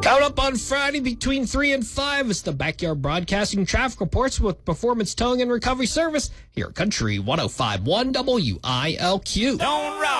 Coming up on Friday between 3 and 5 is the Backyard Broadcasting Traffic Reports with Performance Towing and Recovery Service here at Country 105.1 WILQ. Don't rock.